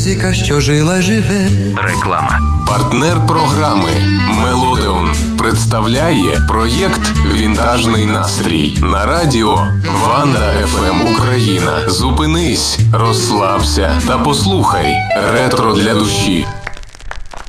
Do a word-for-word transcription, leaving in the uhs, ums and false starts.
Музика, що жила, живе. Реклама. Партнер програми «Мелодеон» представляє проєкт «Вінтажний настрій» на радіо Ванда еф ем Україна. Зупинись, розслабся та послухай ретро для душі.